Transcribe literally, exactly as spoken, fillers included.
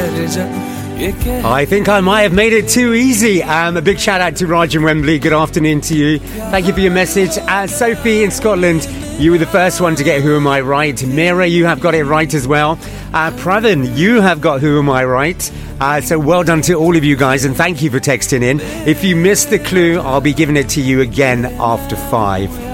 I think I might have made it too easy. Um, a big shout out to Raj in Wembley. Good afternoon to you. Thank you for your message. Uh, Sophie in Scotland, you were the first one to get Who Am I Right. Mira, you have got it right as well. Uh, Pravin, you have got Who Am I Right. Uh, so well done to all of you guys, and thank you for texting in. If you missed the clue, I'll be giving it to you again after five.